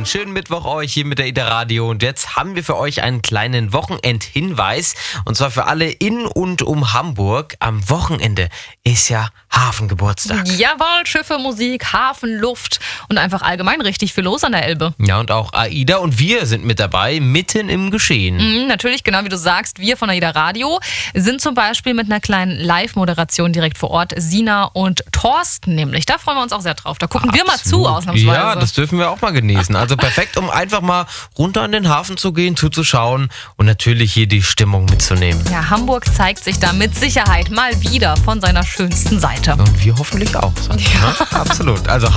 Einen schönen Mittwoch euch hier mit der Ida Radio. Und jetzt haben wir für euch einen kleinen Wochenendhinweis. Und zwar für alle in und um Hamburg. Am Wochenende ist ja Hafengeburtstag. Jawohl, Schiffe, Musik, Hafen, Luft und einfach allgemein richtig viel los an der Elbe. Ja, und auch AIDA und wir sind mit dabei, mitten im Geschehen. Natürlich, genau wie du sagst, wir von AIDA Radio sind zum Beispiel mit einer kleinen Live-Moderation direkt vor Ort. Sina und Thorsten nämlich. Da freuen wir uns auch sehr drauf. Da gucken wir mal zu, ausnahmsweise. Ja, das dürfen wir auch mal genießen. Also perfekt, um einfach mal runter an den Hafen zu gehen, zuzuschauen und natürlich hier die Stimmung mitzunehmen. Ja, Hamburg zeigt sich da mit Sicherheit mal wieder von seiner schönsten Seite. Und wir hoffentlich auch. Ja. Absolut. Also